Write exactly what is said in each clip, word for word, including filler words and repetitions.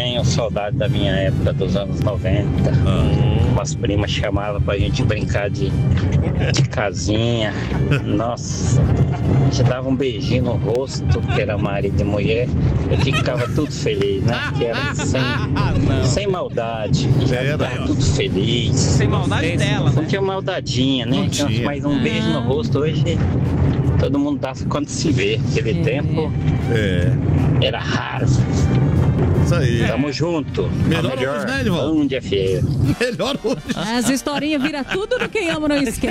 tenho saudade da minha época dos anos noventa. Ah. Umas primas chamavam pra gente brincar de, de casinha. Nossa, a gente dava um beijinho no rosto, que era marido e mulher. Eu ficava tudo feliz, né? Que era sem, sem maldade. Já ficava tudo feliz. Sem maldade dela, Não né? tinha maldadinha, né? Não Tinha tinha. mais um beijo no rosto. Hoje todo mundo dava quando se vê. Aquele tempo É, era raro. isso aí. Tamo junto. Melhor A melhor hoje, né, Edivaldo? onde é feio. Melhor hoje. As historinhas viram tudo do Quem Ama Não Esquece.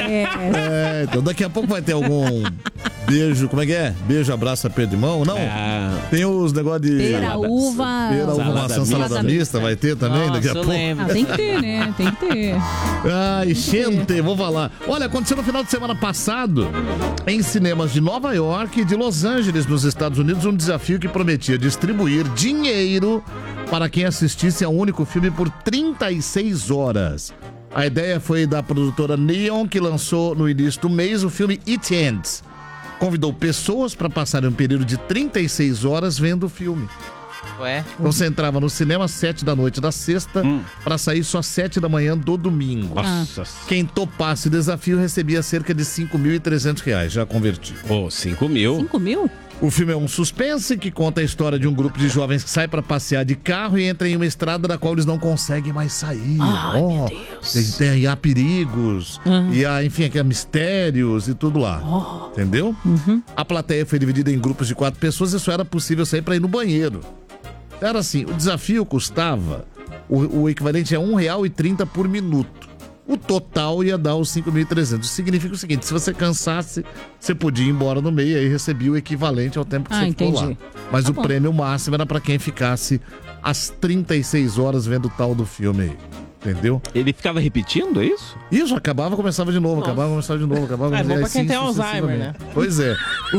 É, então daqui a pouco vai ter algum beijo, como é que é? Beijo, abraço, aperto de mão? Não? Ah, Tem os negócios de... Pera, uva. Pera, uva, Salada maçã, mista. salada mista, vai ter também daqui a Nossa, eu pouco. lembro. Ah, tem que ter, né? Tem que ter. Ai, gente, vou falar. Olha, aconteceu no final de semana passado, em cinemas de Nova York e de Los Angeles, nos Estados Unidos, um desafio que prometia distribuir dinheiro para quem assistisse ao único filme por trinta e seis horas. A ideia foi da produtora Neon, que lançou no início do mês o filme It Ends. Convidou pessoas para passarem um período de trinta e seis horas vendo o filme. Ué? Então você entrava no cinema às sete da noite da sexta para sair só às sete da manhã do domingo. nossa. Quem topasse o desafio recebia cerca de cinco mil e trezentos reais, já converti. Pô, cinco mil. Cinco mil? O filme é um suspense que conta a história de um grupo de jovens que sai para passear de carro e entra em uma estrada da qual eles não conseguem mais sair. Ai, Ó, meu Deus. Tem, tem, e há perigos, e há, enfim, aqui há mistérios e tudo lá. Entendeu? A plateia foi dividida em grupos de quatro pessoas e só era possível sair para ir no banheiro. Era assim, o desafio custava, o, o equivalente a um real e trinta por minuto. O total ia dar os cinco mil e trezentos. Significa o seguinte, se você cansasse, você podia ir embora no meio e aí recebia o equivalente ao tempo que Ah, você ficou entendi. lá. Mas Tá o bom. prêmio máximo era pra quem ficasse às trinta e seis horas vendo o tal do filme aí. Entendeu? Ele ficava repetindo, é isso? Isso, acabava, começava de novo, acabava, começava de novo, acabava, É bom e pra assim quem tem Alzheimer, né? sucessivamente. Pois é.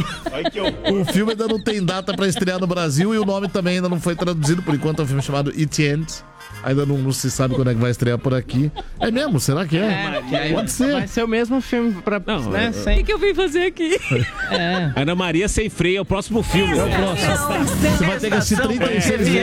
O, o filme ainda não tem data pra estrear no Brasil e o nome também ainda não foi traduzido. Por enquanto é um filme chamado It Ends. Ainda não, não se sabe quando é que vai estrear por aqui. É mesmo? Será que é? É, que aí Pode ser. vai ser o mesmo filme pra, Não, né? é- O Sem... que, que eu vim fazer aqui? É. Ana Maria sem freio é o próximo filme. É o próximo. Você vai ter que assistir trinta e seis vezes.